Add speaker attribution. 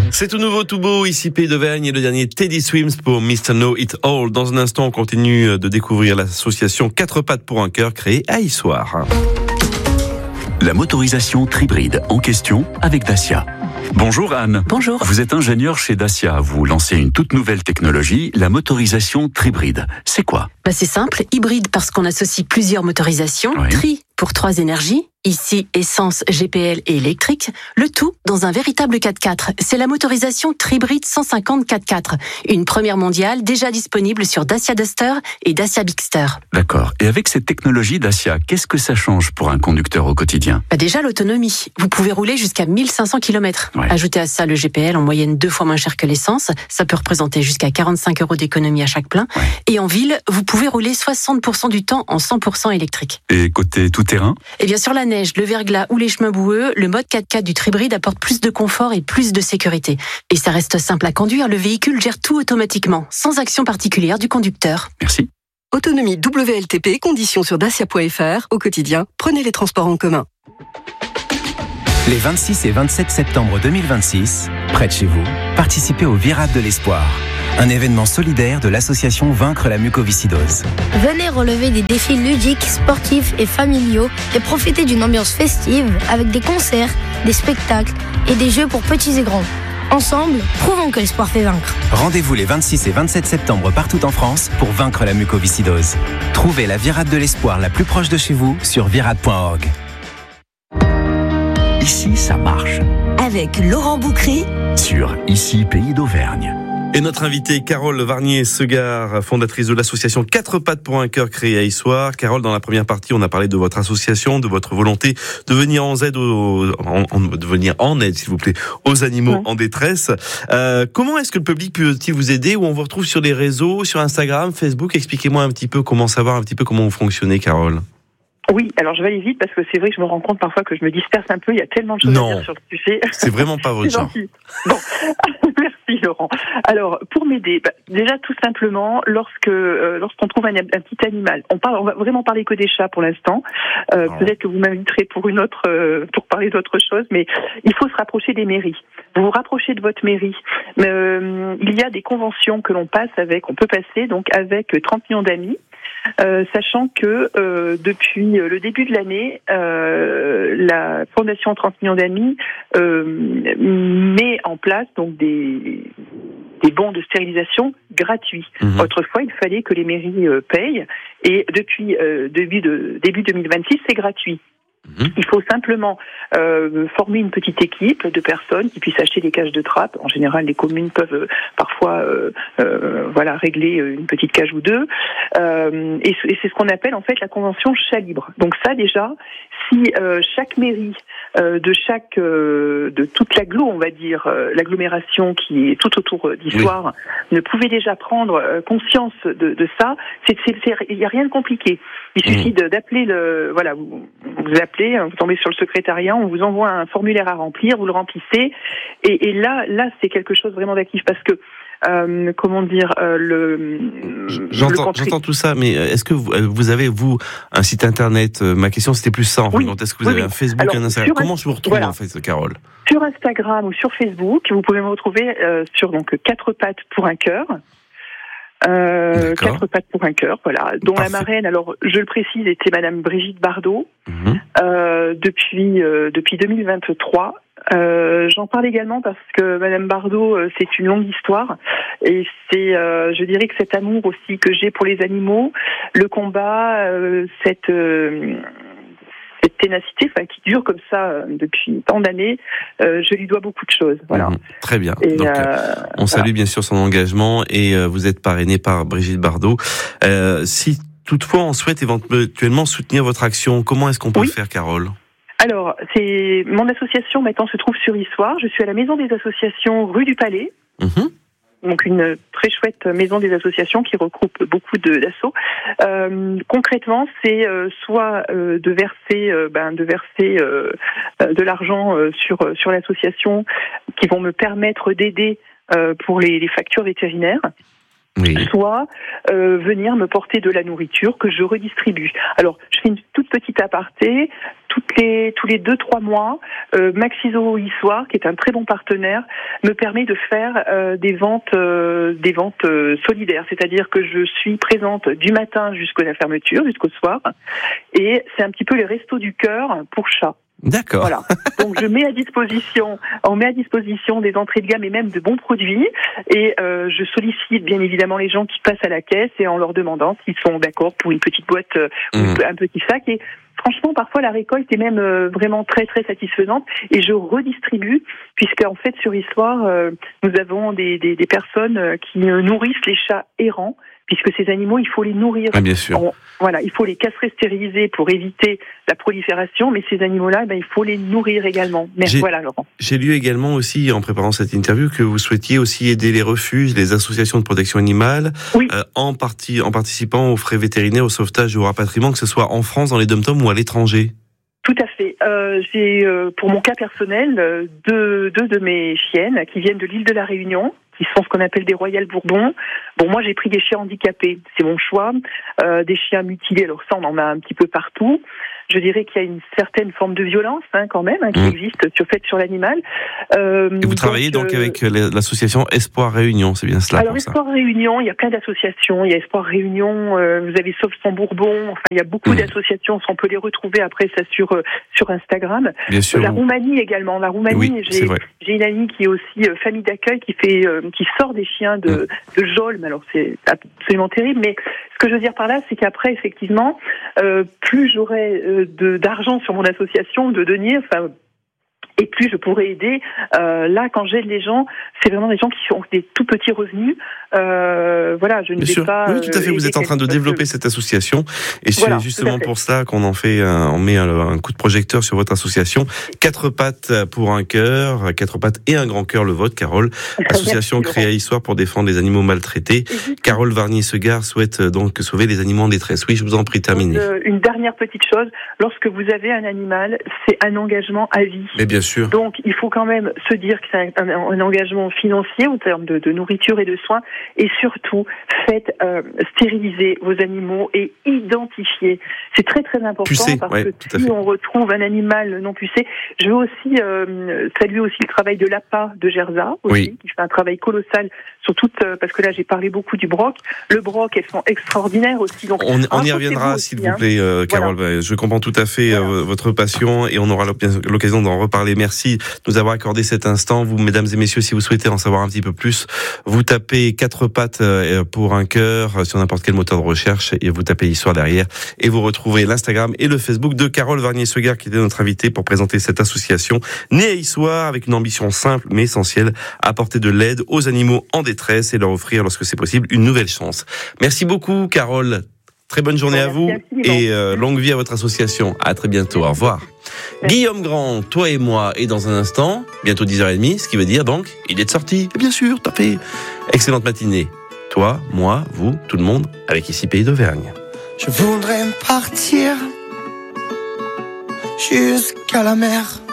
Speaker 1: C'est tout nouveau, tout beau, ici Pays d'Auvergne et le dernier Teddy Swims pour Mr. Know It All. Dans un instant, on continue de découvrir l'association 4 pattes pour un cœur créée à Issoire.
Speaker 2: La motorisation Tribride en question avec Dacia. Bonjour Anne.
Speaker 3: Bonjour.
Speaker 2: Vous êtes ingénieur chez Dacia. Vous lancez une toute nouvelle technologie, la motorisation Tribride. C'est quoi ?
Speaker 3: C'est simple, hybride parce qu'on associe plusieurs motorisations,
Speaker 2: Oui.
Speaker 3: Tri pour 3 énergies, ici essence, GPL et électrique, le tout dans un véritable 4x4. C'est la motorisation Tribride 150 4x4, une première mondiale déjà disponible sur Dacia Duster et Dacia Bigster.
Speaker 2: D'accord. Et avec cette technologie Dacia, qu'est-ce que ça change pour un conducteur au quotidien ?
Speaker 3: Déjà l'autonomie, vous pouvez rouler jusqu'à 1500 km.
Speaker 2: Ouais.
Speaker 3: Ajoutez à ça le GPL en moyenne 2 fois moins cher que l'essence, ça peut représenter jusqu'à 45 € d'économie à chaque plein.
Speaker 2: Ouais.
Speaker 3: Et en ville, vous pouvez rouler 60% du temps en 100% électrique.
Speaker 2: Et côté tout-terrain ?
Speaker 3: Et bien sur la neige, le verglas ou les chemins boueux, le mode 4x4 du Tribride apporte plus de confort et plus de sécurité. Et ça reste simple à conduire, le véhicule gère tout automatiquement, sans action particulière du conducteur.
Speaker 2: Merci.
Speaker 4: Autonomie WLTP, conditions sur dacia.fr. Au quotidien, prenez les transports en commun.
Speaker 5: Les 26 et 27 septembre 2026, près de chez vous, participez au Virade de l'Espoir, un événement solidaire de l'association Vaincre la mucoviscidose.
Speaker 6: Venez relever des défis ludiques, sportifs et familiaux et profitez d'une ambiance festive avec des concerts, des spectacles et des jeux pour petits et grands. Ensemble, prouvons que l'espoir fait vaincre.
Speaker 5: Rendez-vous les 26 et 27 septembre partout en France pour vaincre la mucoviscidose. Trouvez la Virade de l'Espoir la plus proche de chez vous sur virade.org.
Speaker 2: Ici, ça marche.
Speaker 7: Avec Laurent Boucry
Speaker 2: Sur Ici Pays d'Auvergne.
Speaker 1: Et notre invitée, Carole Varnier-Segar, fondatrice de l'association 4 pattes pour un cœur créée à Issoire. Carole, dans la première partie, on a parlé de votre association, de votre volonté de venir en aide, s'il vous plaît, aux animaux en détresse. Comment est-ce que le public peut-il vous aider? Où on vous retrouve sur les réseaux, sur Instagram, Facebook? Expliquez-moi un petit peu comment vous fonctionnez, Carole.
Speaker 8: Oui, alors je vais aller vite parce que c'est vrai que je me rends compte parfois que je me disperse un peu, il y a tellement de choses à dire sur le sujet.
Speaker 1: C'est vraiment pas votre genre.
Speaker 8: Bon, merci Laurent. Alors, pour m'aider, déjà tout simplement, lorsqu'on trouve un petit animal, on va vraiment parler que des chats pour l'instant, peut-être que vous m'inviterez pour parler d'autre chose, mais il faut se rapprocher des mairies. Vous vous rapprochez de votre mairie. Il y a des conventions que l'on peut passer donc avec 30 millions d'amis. Sachant que depuis le début de l'année, la Fondation 30 millions d'amis met en place donc des bons de stérilisation gratuits. Autrefois, il fallait que les mairies payent, et depuis début 2026, c'est gratuit. Il faut simplement former une petite équipe de personnes qui puissent acheter des cages de trappe. En général, les communes peuvent parfois régler une petite cage ou deux. Et c'est ce qu'on appelle en fait la convention chat libre. Donc ça déjà, si chaque mairie de toute l'agglo, on va dire, l'agglomération qui est tout autour d'Issoire, ne pouvait déjà prendre conscience de ça, il n'y a rien de compliqué. Il suffit d'appeler vous appelez, vous tombez sur le secrétariat, on vous envoie un formulaire à remplir, vous le remplissez, et là c'est quelque chose vraiment d'actif, parce que
Speaker 1: J'entends tout ça, mais est-ce que vous avez, vous, un site internet? Ma question, c'était plus ça, en fait. Est-ce que vous avez un Facebook, un Instagram? Comment je vous retrouve, en fait, Carole?
Speaker 8: Sur Instagram ou sur Facebook, vous pouvez me retrouver sur 4 pattes pour un cœur. 4 pattes pour un cœur, voilà. Dont la marraine, alors je le précise, était Madame Brigitte Bardot, depuis 2023. J'en parle également parce que Madame Bardot, c'est une longue histoire, et c'est, je dirais que cet amour aussi que j'ai pour les animaux, le combat, cette ténacité, qui dure comme ça depuis tant d'années, je lui dois beaucoup de choses. Voilà.
Speaker 1: Très bien. Et donc, on salue bien sûr son engagement, et vous êtes parrainé par Brigitte Bardot. Si toutefois on souhaite éventuellement soutenir votre action, comment est-ce qu'on peut le faire, Carole?
Speaker 8: Alors, mon association maintenant se trouve sur Issoire. Je suis à la maison des associations rue du Palais. Donc une très chouette maison des associations qui regroupe beaucoup d'assauts. Concrètement, c'est soit de verser de l'argent sur l'association, qui vont me permettre d'aider pour les factures vétérinaires. soit venir me porter de la nourriture que je redistribue. Alors, je fais une toute petite aparté. Tous les 2-3 mois, Maxiso Histoire, qui est un très bon partenaire, me permet de faire des ventes solidaires. C'est-à-dire que je suis présente du matin jusqu'à la fermeture, jusqu'au soir. Et c'est un petit peu les restos du cœur pour chats.
Speaker 1: D'accord.
Speaker 8: Voilà. Donc on met à disposition des entrées de gamme et même de bons produits. Et je sollicite bien évidemment les gens qui passent à la caisse et en leur demandant s'ils sont d'accord pour une petite boîte ou un petit sac. Et franchement, parfois la récolte est même vraiment très très satisfaisante. Et je redistribue puisque en fait sur Histoire, nous avons des personnes qui nourrissent les chats errants. Puisque ces animaux, il faut les nourrir.
Speaker 1: Ah, bien sûr.
Speaker 8: Voilà, il faut les castrer, stériliser pour éviter la prolifération, mais ces animaux-là, il faut les nourrir également. Merci, voilà, Laurent.
Speaker 1: J'ai lu également aussi, en préparant cette interview, que vous souhaitiez aussi aider les refuges, les associations de protection animale, en participant aux frais vétérinaires, au sauvetage et au rapatriement, que ce soit en France, dans les dom-toms ou à l'étranger.
Speaker 8: Tout à fait. J'ai, pour mon cas personnel, deux de mes chiennes qui viennent de l'île de la Réunion, qui sont ce qu'on appelle des Royal Bourbon. Bon, moi, j'ai pris des chiens handicapés. C'est mon choix. Des chiens mutilés. Alors ça, on en a un petit peu partout. Je dirais qu'il y a une certaine forme de violence, quand même, qui existe sur l'animal.
Speaker 1: Et vous travaillez donc avec l'association Espoir Réunion, c'est bien cela?
Speaker 8: Alors, Espoir Réunion, il y a plein d'associations. Il y a Espoir Réunion, vous avez Sauve son Bourbon. Enfin, il y a beaucoup d'associations. On peut les retrouver après ça sur Instagram.
Speaker 1: Bien sûr.
Speaker 8: La Roumanie également. La Roumanie, j'ai une amie qui est aussi famille d'accueil qui sort des chiens de geôle. Alors, c'est absolument terrible. Mais ce que je veux dire par là, c'est qu'après, effectivement, plus j'aurai d'argent sur mon association, de deniers, et plus je pourrais aider. Là, quand j'aide les gens, c'est vraiment des gens qui ont des tout petits revenus. Voilà, je ne vais pas.
Speaker 1: Oui, tout à fait. Vous êtes en train de développer cette association, et c'est justement pour ça qu'on on met un coup de projecteur sur votre association. 4 pattes pour un cœur, 4 pattes et un grand cœur, le vôtre, Carole. Association créée à Histoire pour défendre les animaux maltraités. Carole Varnier-Segar souhaite donc sauver les animaux en détresse. Oui, je vous en prie, terminez.
Speaker 8: Une dernière petite chose. Lorsque vous avez un animal, c'est un engagement à vie.
Speaker 1: Mais bien sûr.
Speaker 8: Donc, il faut quand même se dire que c'est un engagement financier en termes de nourriture et de soins. Et surtout, faites stériliser vos animaux et identifier. C'est très très important parce que si on retrouve un animal non pucé, je veux aussi saluer aussi le travail de l'APA de Gerza, aussi, qui fait un travail colossal sur parce que là j'ai parlé beaucoup du broc. Le broc, elles sont extraordinaires aussi. Donc,
Speaker 1: on y reviendra s'il vous plaît, Carole. Voilà. Je comprends tout à fait votre passion et on aura l'occasion d'en reparler. Merci de nous avoir accordé cet instant. Vous, mesdames et messieurs, si vous souhaitez en savoir un petit peu plus, vous tapez 4 pattes pour un cœur sur n'importe quel moteur de recherche et vous tapez Histoire derrière et vous retrouvez l'Instagram et le Facebook de Carole Varnier-Segar qui était notre invitée pour présenter cette association née à Histoire avec une ambition simple mais essentielle, apporter de l'aide aux animaux en détresse et leur offrir, lorsque c'est possible, une nouvelle chance. Merci beaucoup, Carole. Très bonne journée à vous et longue vie à votre association. À très bientôt. Au revoir. Guillaume Grand, toi et moi, et dans un instant, bientôt 10h30, ce qui veut dire donc, il est de sortie. Et bien sûr, t'as fait excellente matinée. Toi, moi, vous, tout le monde, avec ici Pays d'Auvergne.
Speaker 9: Je voudrais partir jusqu'à la mer.